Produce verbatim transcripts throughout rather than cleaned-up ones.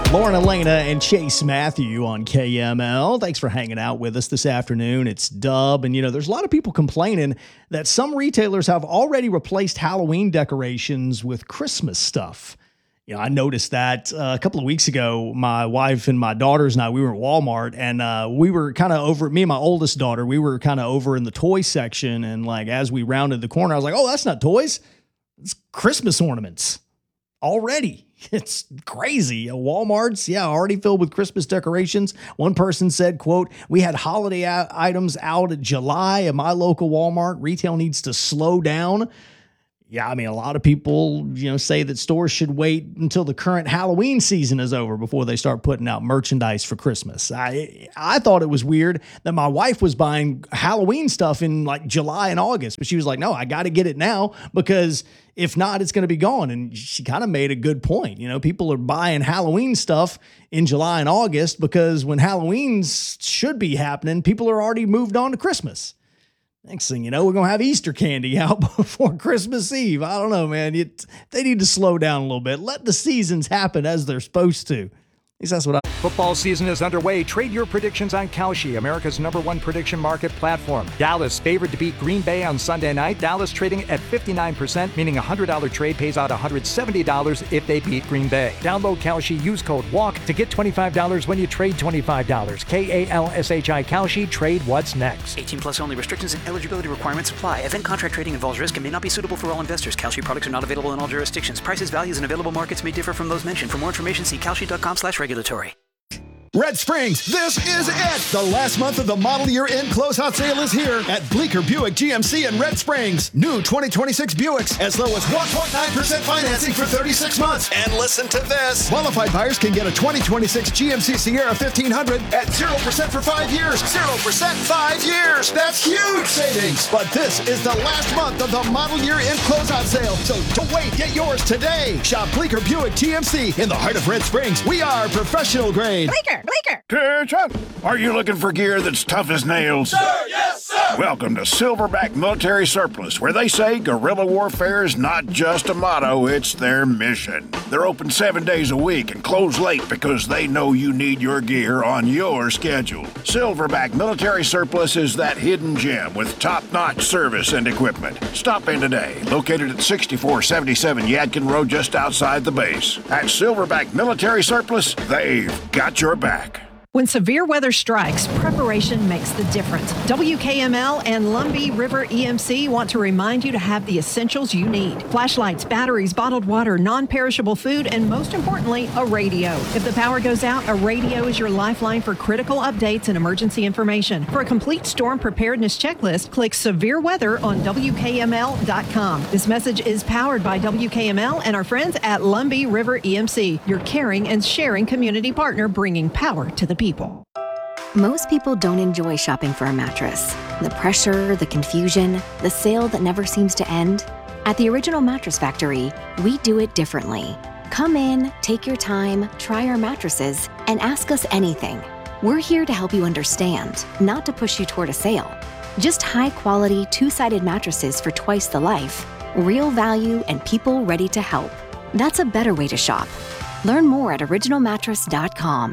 Lauren Elena and Chase Matthew on K M L. Thanks for hanging out with us this afternoon. It's Dub, and you know, there's a lot of people complaining that some retailers have already replaced Halloween decorations with Christmas stuff. You know, I noticed that uh, a couple of weeks ago, my wife and my daughters and I, we were at Walmart, and uh, we were kind of over, me and my oldest daughter, we were kind of over in the toy section, and like, as we rounded the corner, I was like, oh, that's not toys. It's Christmas ornaments already. It's crazy. Walmart's, yeah, already filled with Christmas decorations. One person said, quote, we had holiday a- items out at July at my local Walmart. Retail needs to slow down. Yeah, I mean, a lot of people, you know, say that stores should wait until the current Halloween season is over before they start putting out merchandise for Christmas. I I thought it was weird that my wife was buying Halloween stuff in like July and August, but she was like, no, I got to get it now because if not, it's going to be gone. And she kind of made a good point. You know, people are buying Halloween stuff in July and August because when Halloween should be happening, people are already moved on to Christmas. Next thing you know, we're going to have Easter candy out before Christmas Eve. I don't know, man. It, they need to slow down a little bit. Let the seasons happen as they're supposed to. At least that's what I... Football season is underway. Trade your predictions on Kalshi, America's number one prediction market platform. Dallas favored to beat Green Bay on Sunday night. Dallas trading at fifty-nine percent, meaning a one hundred dollars trade pays out one hundred seventy dollars if they beat Green Bay. Download Kalshi, use code WALK to get twenty-five dollars when you trade twenty-five dollars. K A L S H I Kalshi, trade what's next. eighteen plus only. Restrictions and eligibility requirements apply. Event contract trading involves risk and may not be suitable for all investors. Kalshi products are not available in all jurisdictions. Prices, values, and available markets may differ from those mentioned. For more information, see kalshi.com slash regulatory. Red Springs, this is it! The last month of the model year end closeout sale is here at Bleecker Buick G M C in Red Springs. New twenty twenty-six Buicks as low as one point nine percent financing for thirty-six months. And listen to this. Qualified buyers can get a twenty twenty-six G M C Sierra fifteen hundred at zero percent for five years. zero percent five years! That's huge savings! But this is the last month of the model year end closeout sale. So don't wait, get yours today. Shop Bleecker Buick G M C in the heart of Red Springs. We are professional grade. Bleecker! Bleecker! Attention! Are you looking for gear that's tough as nails? Sir, yes, sir! Welcome to Silverback Military Surplus, where they say guerrilla warfare is not just a motto, it's their mission. They're open seven days a week and close late because they know you need your gear on your schedule. Silverback Military Surplus is that hidden gem with top-notch service and equipment. Stop in today, located at sixty-four seventy-seven Yadkin Road just outside the base. At Silverback Military Surplus, they've got your back. When severe weather strikes, preparation makes the difference. W K M L and Lumbee River E M C want to remind you to have the essentials you need. Flashlights, batteries, bottled water, non-perishable food, and most importantly, a radio. If the power goes out, a radio is your lifeline for critical updates and emergency information. For a complete storm preparedness checklist, click Severe Weather on W K M L dot com. This message is powered by W K M L and our friends at Lumbee River E M C, your caring and sharing community partner bringing power to the people. Most people don't enjoy shopping for a mattress. The pressure, the confusion, the sale that never seems to end. At the Original Mattress Factory, we do it differently. Come in, take your time, try our mattresses, and ask us anything. We're here to help you understand, not to push you toward a sale. Just high-quality, two-sided mattresses for twice the life, real value, and people ready to help. That's a better way to shop. Learn more at original mattress dot com.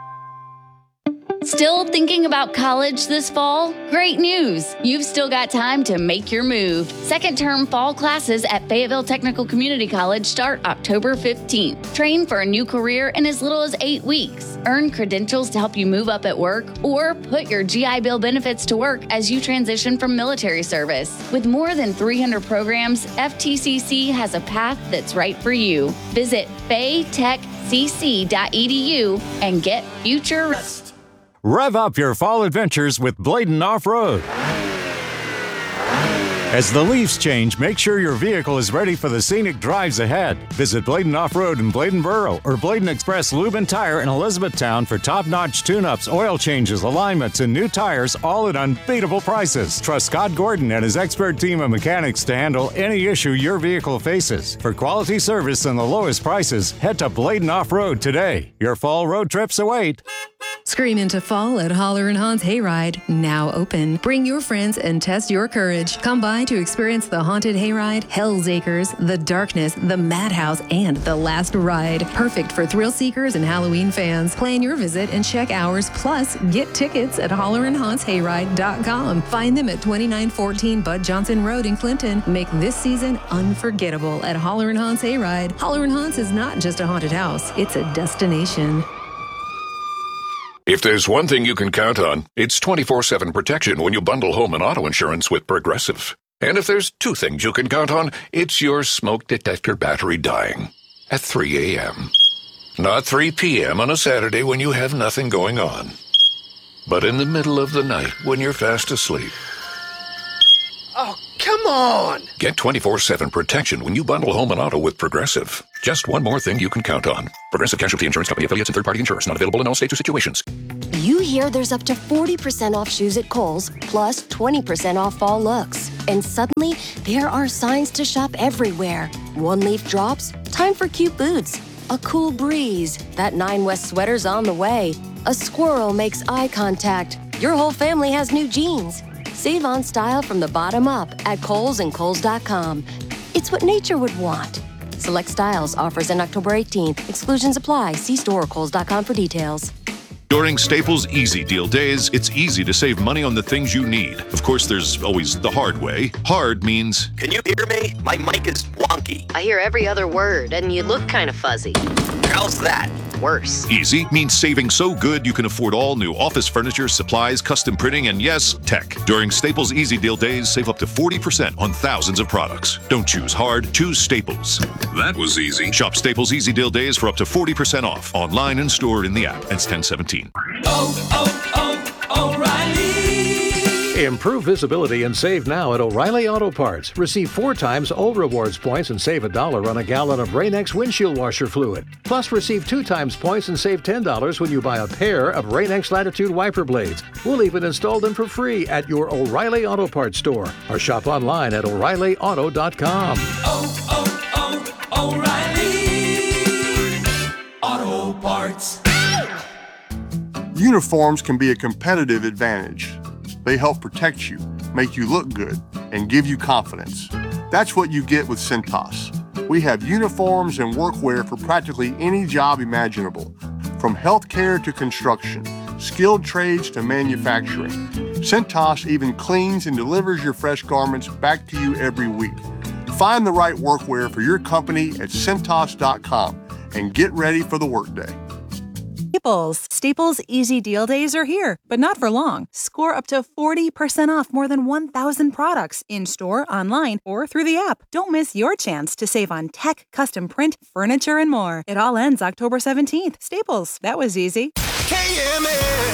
Still thinking about college this fall? Great news! You've still got time to make your move. Second term fall classes at Fayetteville Technical Community College start October fifteenth. Train for a new career in as little as eight weeks. Earn credentials to help you move up at work, or put your G I Bill benefits to work as you transition from military service. With more than three hundred programs, F T C C has a path that's right for you. Visit fay tech c c dot e d u and get future rest. Rev up your fall adventures with Bladen Off-Road. As the leaves change, make sure your vehicle is ready for the scenic drives ahead. Visit Bladen Off-Road in Bladenboro or Bladen Express Lube and Tire in Elizabethtown for top-notch tune-ups, oil changes, alignments, and new tires, all at unbeatable prices. Trust Scott Gordon and his expert team of mechanics to handle any issue your vehicle faces. For quality service and the lowest prices, head to Bladen Off-Road today. Your fall road trips await. Scream into fall at Holler and Haun's Hayride, now open. Bring your friends and test your courage. Come by to experience the Haunted Hayride, Hell's Acres, The Darkness, The Madhouse, and The Last Ride. Perfect for thrill seekers and Halloween fans. Plan your visit and check hours, plus get tickets at holler and haunts hayride dot com. Find them at twenty-nine fourteen Bud Johnson Road in Clinton. Make this season unforgettable at Holler and Haun's Hayride. Holler and Haun's is not just a haunted house, it's a destination. If there's one thing you can count on, it's twenty-four seven protection when you bundle home and auto insurance with Progressive. And if there's two things you can count on, it's your smoke detector battery dying at three a.m. Not three p.m. on a Saturday when you have nothing going on, but in the middle of the night when you're fast asleep. Oh, come on! Get twenty-four seven protection when you bundle home and auto with Progressive. Just one more thing you can count on. Progressive Casualty Insurance Company affiliates and third-party insurers. Not available in all states or situations. You hear there's up to forty percent off shoes at Kohl's, plus twenty percent off fall looks. And suddenly, there are signs to shop everywhere. One leaf drops, time for cute boots. A cool breeze, that Nine West sweater's on the way. A squirrel makes eye contact. Your whole family has new jeans. Save on style from the bottom up at Kohl's and Kohl's dot com. It's what nature would want. Select styles, offers in October eighteenth. Exclusions apply. See store or Kohl's dot com for details. During Staples Easy Deal Days, it's easy to save money on the things you need. Of course, there's always the hard way. Hard means... Can you hear me? My mic is wonky. I hear every other word, and you look kind of fuzzy. How's that? Worse. Easy means saving so good you can afford all new office furniture, supplies, custom printing, and yes, tech. During Staples Easy Deal Days, save up to forty percent on thousands of products. Don't choose hard, choose Staples. That was easy. Shop Staples Easy Deal Days for up to forty percent off. Online and stored in the app. It's ten seventeen. Oh, oh, oh, O'Reilly! Improve visibility and save now at O'Reilly Auto Parts. Receive four times O Rewards points and save a dollar on a gallon of Rain-X windshield washer fluid. Plus, receive two times points and save ten dollars when you buy a pair of Rain-X Latitude wiper blades. We'll even install them for free at your O'Reilly Auto Parts store or shop online at O'Reilly Auto dot com. Oh, oh, oh, O'Reilly Auto Parts. Uniforms can be a competitive advantage. They help protect you, make you look good, and give you confidence. That's what you get with Cintas. We have uniforms and workwear for practically any job imaginable, from healthcare to construction, skilled trades to manufacturing. Cintas even cleans and delivers your fresh garments back to you every week. Find the right workwear for your company at Cintas dot com and get ready for the workday. Staples. Staples Easy Deal Days are here, but not for long. Score up to forty percent off more than one thousand products in-store, online, or through the app. Don't miss your chance to save on tech, custom print, furniture, and more. It all ends October seventeenth. Staples. That was easy. K M L.